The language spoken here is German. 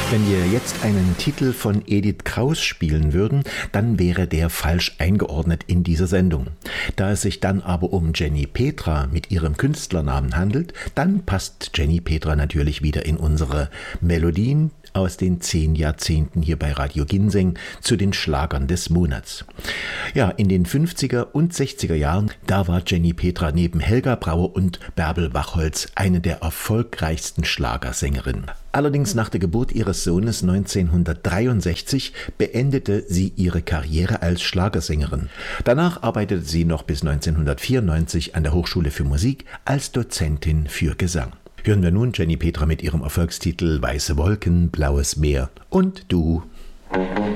Wenn wir jetzt einen Titel von Edith Kraus spielen würden, dann wäre der falsch eingeordnet in dieser Sendung. Da es sich dann aber um Jenny Petra mit ihrem Künstlernamen handelt, dann passt Jenny Petra natürlich wieder in unsere Melodien aus den 10 Jahrzehnten hier bei Radio Ginseng zu den Schlagern des Monats. Ja, in den 50er und 60er Jahren, da war Jenny Petra neben Helga Brauer und Bärbel Wachholz eine der erfolgreichsten Schlagersängerinnen. Allerdings nach der Geburt ihres Sohnes 1963 beendete sie ihre Karriere als Schlagersängerin. Danach arbeitete sie noch bis 1994 an der Hochschule für Musik als Dozentin für Gesang. Hören wir nun Jenny Petra mit ihrem Erfolgstitel Weiße Wolken, blaues Meer und du.